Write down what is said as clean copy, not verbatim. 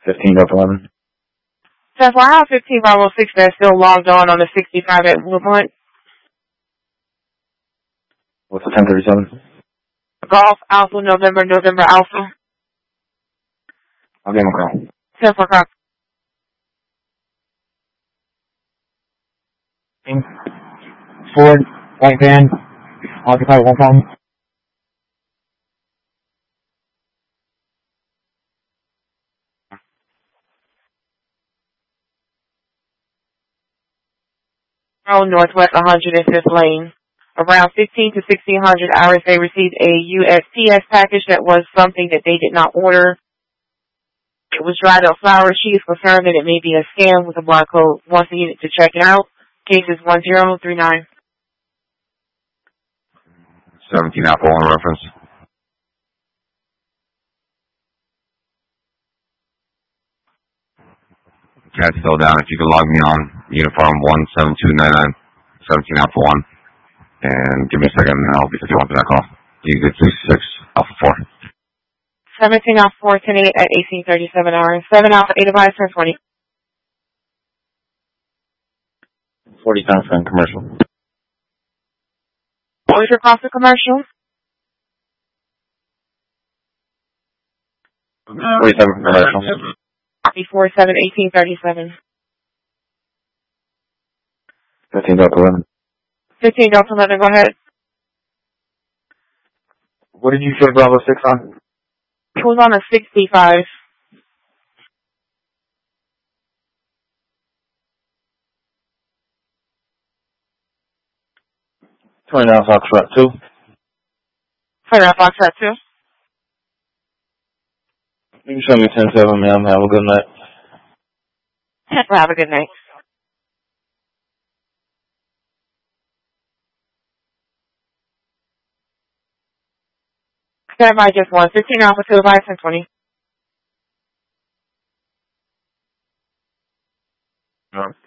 15 Delta 11. So I have 15506 that's still logged on the 65 at Woodmont. What's the 1037? Golf Alpha November Alpha. I'll give him a call. 10 for cop. Ford, white van, occupied, one problem. Northwest 105th Lane. Around 15 to 1600 hours, they received a USPS package that was something that they did not order. It was dried up flour. She is concerned that it may be a scam with a barcode. Wants the unit to check it out. Case is 1039. 17 Apple on reference. Cat's still down. If you could log me on uniform 17299, 17 Alpha 1, and give me a second, and I'll be 51 to that call. You get 26 Alpha 4. 17 Alpha 4, 10-8 at 1837 hours. 7 Alpha 8 advice, 1020. 40 times from commercial. What was your cost of commercial? 47 from commercial. Before 7, 1837. 15 Delta 11. 15 Delta 11, go ahead. What did you show Bravo 6 on? It was on a 65. $20 Foxtrot 2. Sorry, I box that too. You can show me 10-7, ma'am. Have a good night. Have a good night. Stand by just one. 15 Alpha 2 advice, 1020. No.